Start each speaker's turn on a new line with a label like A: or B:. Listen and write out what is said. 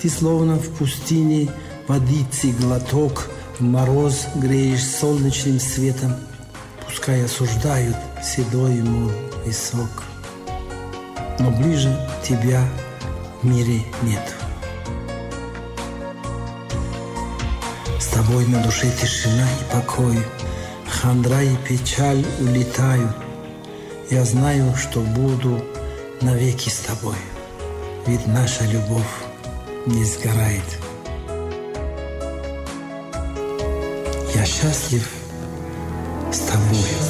A: Ты словно в пустыне водицы глоток, в мороз греешь солнечным светом, пускай осуждают седой, мол, висок. Но ближе тебя в мире нет. С тобой на душе тишина и покой, хандра и печаль улетают. Я знаю, что буду навеки с тобой, ведь наша любовь не сгорает. Я счастлив с тобой.